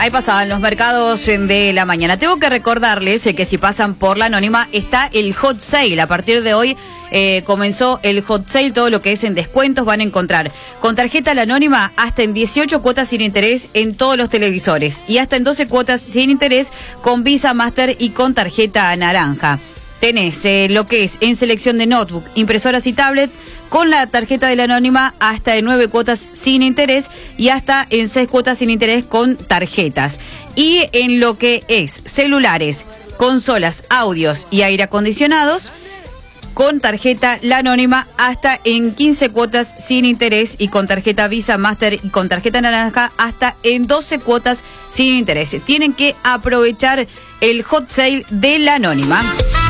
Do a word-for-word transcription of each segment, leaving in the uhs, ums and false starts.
Ahí pasaban los mercados de la mañana. Tengo que recordarles que si pasan por la Anónima está el hot sale. A partir de hoy eh, comenzó el hot sale, todo lo que es en descuentos van a encontrar con tarjeta La Anónima hasta en dieciocho cuotas sin interés en todos los televisores y hasta en doce cuotas sin interés con Visa, Master y con tarjeta naranja. Tenés eh, lo que es en selección de notebook, impresoras y tablet con la tarjeta de La Anónima hasta en nueve cuotas sin interés y hasta en seis cuotas sin interés con tarjetas. Y en lo que es celulares, consolas, audios y aire acondicionados, con tarjeta La Anónima hasta en quince cuotas sin interés y con tarjeta Visa, Master y con tarjeta naranja hasta en doce cuotas sin interés. Tienen que aprovechar el hot sale de La Anónima.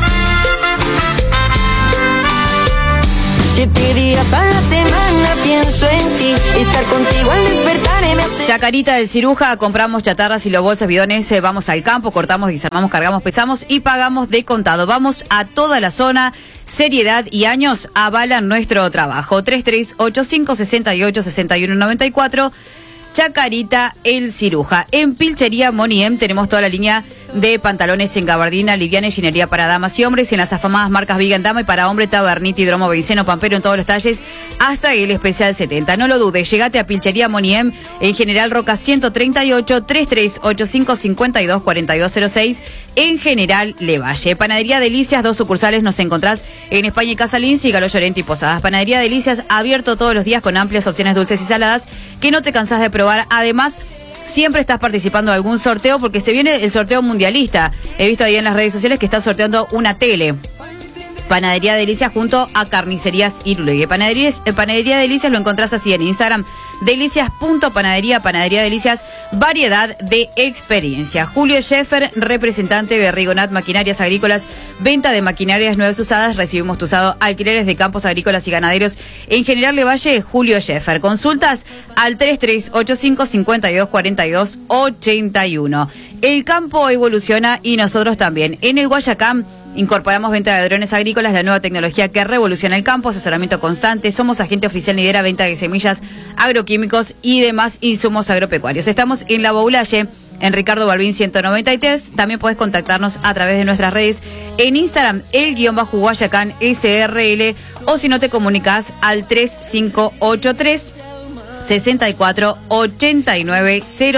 Siete días a la semana pienso en ti, estar contigo al despertar me hace... Chacarita del Ciruja, compramos chatarras y los bolsas, bidones, eh, vamos al campo, cortamos, desarmamos, cargamos, pesamos y pagamos de contado. Vamos a toda la zona, seriedad y años avalan nuestro trabajo. tres tres ocho cinco, seis ocho, seis uno nueve cuatro, Chacarita el Ciruja. En Pilchería Moniem tenemos toda la línea de pantalones en gabardina, liviana y ginería para damas y hombres, en las afamadas marcas Vigan Dama y para hombre Taberniti, Dromo, Benceno, Pampero en todos los talles, hasta el especial setenta. No lo dudes, llegate a Pilchería Moniem en General Roca ciento treinta y ocho, tres tres ocho cinco, cinco dos, cuatro dos cero seis, en General Levalle. Panadería Delicias, dos sucursales nos encontrás en España y Casa Lince y Galo Llorente y Posadas. Panadería Delicias, abierto todos los días con amplias opciones dulces y saladas que no te cansás de probar. Además, siempre estás participando de algún sorteo porque se viene el sorteo mundialista. He visto ahí en las redes sociales que están sorteando una tele. Panadería Delicias junto a Carnicerías Irulegue. Panadería, eh, Panadería Delicias lo encontrás así en Instagram. Delicias.panadería, Panadería Delicias, variedad de experiencia. Julio Scheffer, representante de Rigonat Maquinarias Agrícolas, venta de maquinarias nuevas usadas, recibimos tu usado, alquileres de campos agrícolas y ganaderos. En General Levalle, Julio Scheffer. Consultas al tres tres ocho cinco, cinco dos, cuatro dos, ocho uno. El campo evoluciona y nosotros también. En el Guayacán incorporamos venta de drones agrícolas, la nueva tecnología que revoluciona el campo, asesoramiento constante. Somos agente oficial Nidera, venta de semillas, agroquímicos y demás insumos agropecuarios. Estamos en La Boulaye, en Ricardo Balbín ciento noventa y tres. También podés contactarnos a través de nuestras redes en Instagram, el guión bajo Guayacán S R L, o si no te comunicas al tres cinco ocho tres, seis cuatro, ocho nueve cero.